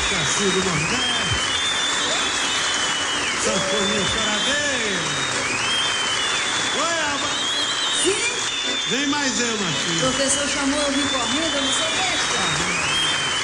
Saci do Nordeste. Sanfoninha choradeira. Oi, Alba. Sim? Vem mais eu, Martinho. O professor chamou, eu vim correndo, eu não sou besta.